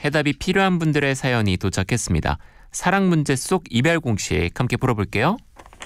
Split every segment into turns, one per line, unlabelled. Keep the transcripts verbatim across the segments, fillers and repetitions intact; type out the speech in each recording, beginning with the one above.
해답이 필요한 분들의 사연이 도착했습니다. 사랑 문제 속 이별 공식 함께 풀어볼게요.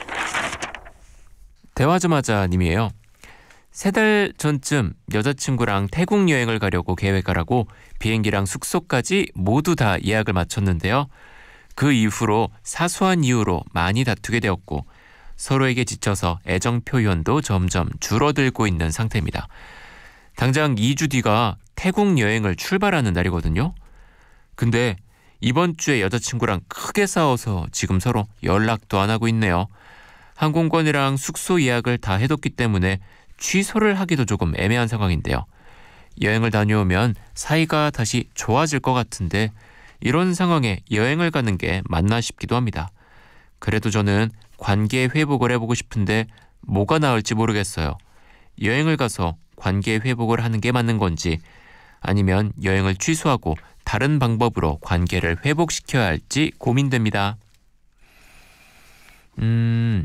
대화 좀 하자 님이에요. 세 달 전쯤 여자친구랑 태국 여행을 가려고 계획하라고 비행기랑 숙소까지 모두 다 예약을 마쳤는데요. 그 이후로 사소한 이유로 많이 다투게 되었고 서로에게 지쳐서 애정 표현도 점점 줄어들고 있는 상태입니다. 당장 이 주 뒤가 태국 여행을 출발하는 날이거든요. 근데 이번 주에 여자친구랑 크게 싸워서 지금 서로 연락도 안 하고 있네요. 항공권이랑 숙소 예약을 다 해뒀기 때문에 취소를 하기도 조금 애매한 상황인데요. 여행을 다녀오면 사이가 다시 좋아질 것 같은데 이런 상황에 여행을 가는 게 맞나 싶기도 합니다. 그래도 저는 관계 회복을 해보고 싶은데 뭐가 나을지 모르겠어요. 여행을 가서 관계 회복을 하는 게 맞는 건지 아니면 여행을 취소하고 다른 방법으로 관계를 회복시켜야 할지 고민됩니다. 음...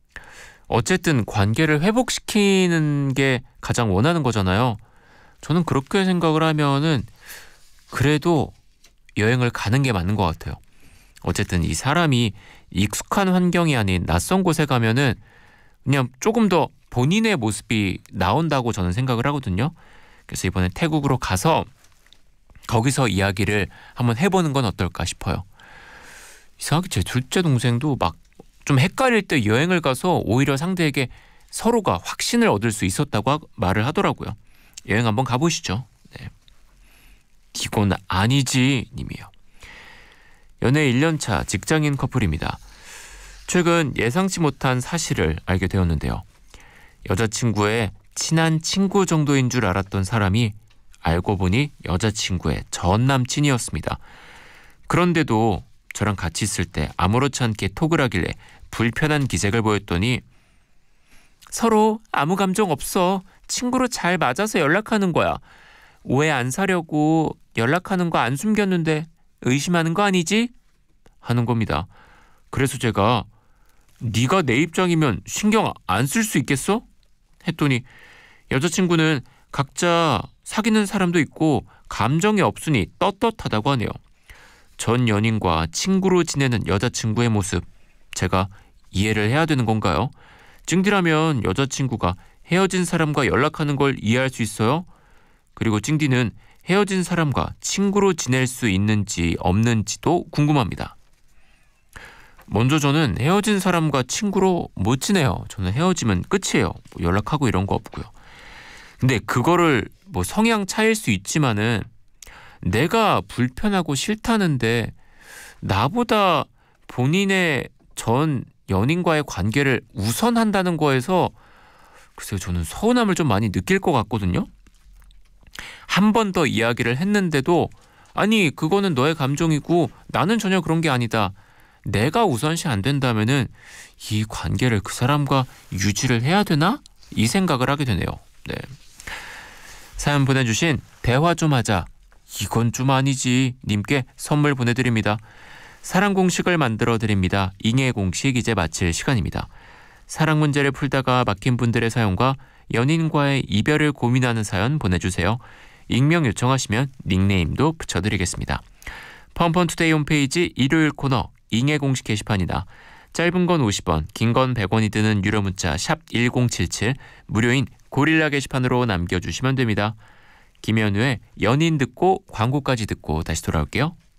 어쨌든 관계를 회복시키는 게 가장 원하는 거잖아요. 저는 그렇게 생각을 하면은 그래도 여행을 가는 게 맞는 것 같아요. 어쨌든 이 사람이 익숙한 환경이 아닌 낯선 곳에 가면은 그냥 조금 더 본인의 모습이 나온다고 저는 생각을 하거든요. 그래서 이번에 태국으로 가서 거기서 이야기를 한번 해보는 건 어떨까 싶어요. 이상하게 제 둘째 동생도 막 좀 헷갈릴 때 여행을 가서 오히려 상대에게 서로가 확신을 얻을 수 있었다고 하, 말을 하더라고요. 여행 한번 가보시죠. 네. 이건 아니지 님이요. 연애 일 년 차 직장인 커플입니다. 최근 예상치 못한 사실을 알게 되었는데요. 여자친구의 친한 친구 정도인 줄 알았던 사람이 알고 보니 여자친구의 전 남친이었습니다. 그런데도 저랑 같이 있을 때 아무렇지 않게 톡을 하길래 불편한 기색을 보였더니 서로 아무 감정 없어. 친구로 잘 맞아서 연락하는 거야. 오해 안 사려고 연락하는 거 안 숨겼는데 의심하는 거 아니지? 하는 겁니다. 그래서 제가 네가 내 입장이면 신경 안 쓸 수 있겠어? 했더니 여자친구는 각자 사귀는 사람도 있고 감정이 없으니 떳떳하다고 하네요. 전 연인과 친구로 지내는 여자친구의 모습 제가 이해를 해야 되는 건가요? 찡디라면 여자친구가 헤어진 사람과 연락하는 걸 이해할 수 있어요? 그리고 찡디는 헤어진 사람과 친구로 지낼 수 있는지 없는지도 궁금합니다. 먼저 저는 헤어진 사람과 친구로 못 지내요. 저는 헤어지면 끝이에요. 뭐 연락하고 이런 거 없고요. 근데 그거를 뭐 성향 차이일 수 있지만은 내가 불편하고 싫다는데 나보다 본인의 전 연인과의 관계를 우선한다는 거에서 글쎄요, 저는 서운함을 좀 많이 느낄 것 같거든요. 한 번 더 이야기를 했는데도 아니 그거는 너의 감정이고 나는 전혀 그런 게 아니다. 내가 우선시 안 된다면은 이 관계를 그 사람과 유지를 해야 되나? 이 생각을 하게 되네요. 네. 사연 보내주신 대화 좀 하자. 이건 좀 아니지 님께 선물 보내드립니다. 사랑 공식을 만들어 드립니다. 잉의 공식 이제 마칠 시간입니다. 사랑 문제를 풀다가 막힌 분들의 사연과 연인과의 이별을 고민하는 사연 보내주세요. 익명 요청하시면 닉네임도 붙여드리겠습니다. 펌펀투데이 홈페이지 일요일 코너 잉의 공식 게시판이나 짧은 건 오십 원, 긴 건 백 원이 드는 유료 문자 샵 일공칠칠 무료인 고릴라 게시판으로 남겨주시면 됩니다. 김현우의 연인 듣고 광고까지 듣고 다시 돌아올게요.